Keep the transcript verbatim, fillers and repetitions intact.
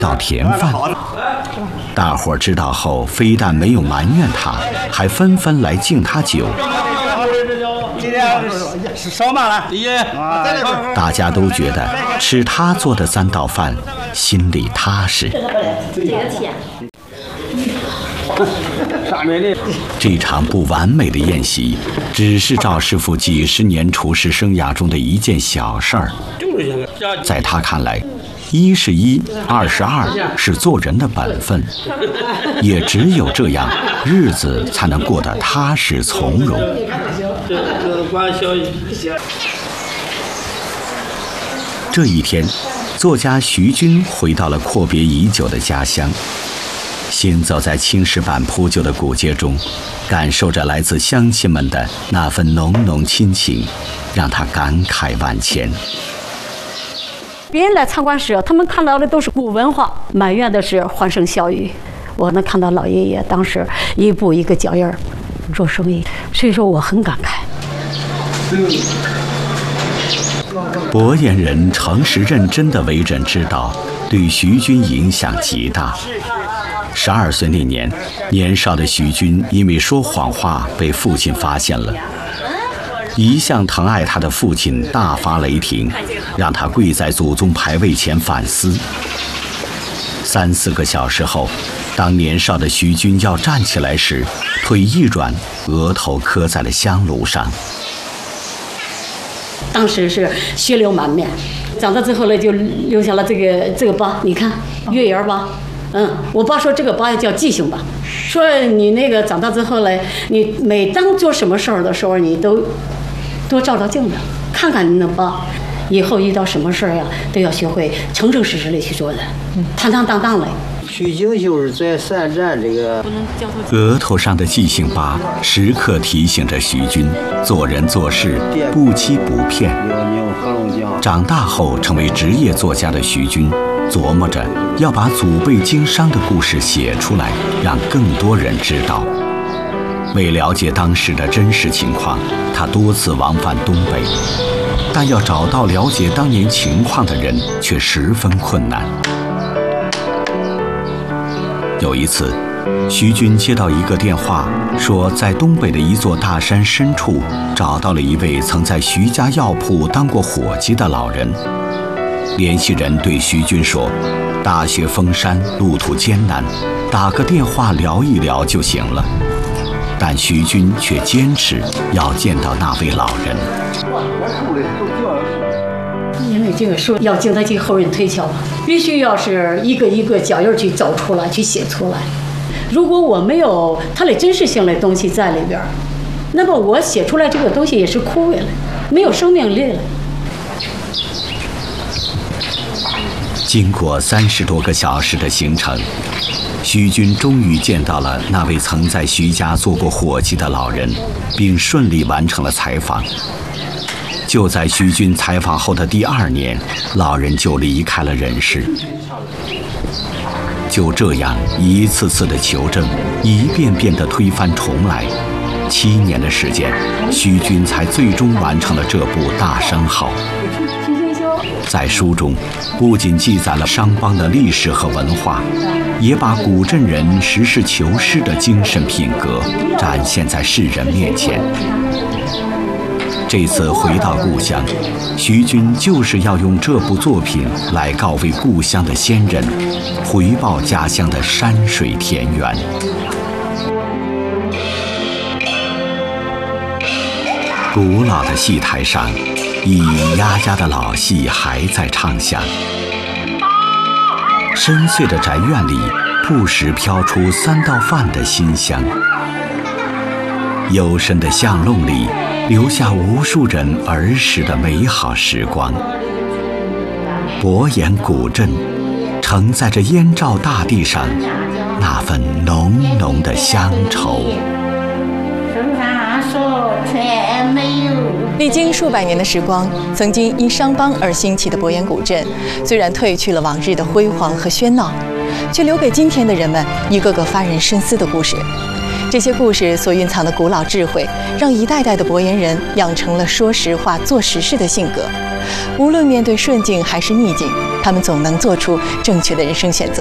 道甜饭。大伙儿知道后，非但没有埋怨他，还纷纷来敬他酒。 今天是烧麦了，爷。 大家都觉得吃他做的三道饭，心里踏实。 这个钱。 这场不完美的宴席，只是赵师傅几十年厨师生涯中的一件小事儿。在他看来，一是一，二是二，是做人的本分。也只有这样，日子才能过得踏实从容。这一天，作家徐军回到了阔别已久的家乡。行走在青石板铺就的古街中，感受着来自乡亲们的那份浓浓亲情，让他感慨万千。 别人来参观时，他们看到的都是古文化，埋怨的是欢声笑语。我能看到老爷爷当时一步一个脚印儿做生意，所以说我很感慨。 博眼人诚实认真的为人之道，对徐军影响极大。十二岁那年，年少的徐军因为说谎话被父亲发现了。一向疼爱他的父亲大发雷霆，让他跪在祖宗牌位前反思。三四个小时后，当年少的徐军要站起来时，腿一软，额头磕在了香炉上。 当时是血流满面，长大之后呢，就留下了这个这个疤，你看月牙疤。嗯，我爸说这个疤叫记性疤，说你那个长大之后呢，你每当做什么事儿的时候，你都多照照镜子，看看你的疤，以后遇到什么事儿呀，都要学会诚诚实实的去做人，坦坦荡荡的。 徐经就是在善战这个额头上的记性疤，时刻提醒着徐军做人做事不欺不骗。长大后成为职业作家的徐军，琢磨着要把祖辈经商的故事写出来，让更多人知道。为了解当时的真实情况，他多次往返东北，但要找到了解当年情况的人却十分困难。有一次，徐军接到一个电话，说在东北的一座大山深处找到了一位曾在徐家药铺当过伙计的老人。联系人对徐军说，大雪封山，路途艰难，打个电话聊一聊就行了。但徐军却坚持要见到那位老人。 因为这个书要经得起后人推敲，必须要是一个一个脚印去走出来，去写出来。如果我没有它的真实性的东西在里边，那么我写出来这个东西也是枯萎了，没有生命力了。 经过三十多个小时的行程，徐军终于见到了那位曾在徐家做过伙计的老人，并顺利完成了采访。就在徐军采访后的第二年，老人就离开了人世。就这样一次次的求证，一遍遍的推翻重来，七年的时间，徐军才最终完成了这部《大商号》。在书中，不仅记载了商帮的历史和文化，也把古镇人实事求是的精神品格展现在世人面前。这次回到故乡，徐军就是要用这部作品来告慰故乡的先人，回报家乡的山水田园。古老的戏台上，咿咿呀呀的老戏还在唱响。深邃的宅院里，不时飘出三道饭的馨香。幽深的巷弄里，留下无数人儿时的美好时光。博眼古镇，承载着燕赵大地上那份浓浓的乡愁。 历经数百年的时光，曾经因商帮而兴起的博眼古镇，虽然褪去了往日的辉煌和喧闹，却留给今天的人们一个个发人深思的故事。 这些故事所蕴藏的古老智慧，让一代代的博颜人养成了说实话、做实事的性格。无论面对顺境还是逆境，他们总能做出正确的人生选择。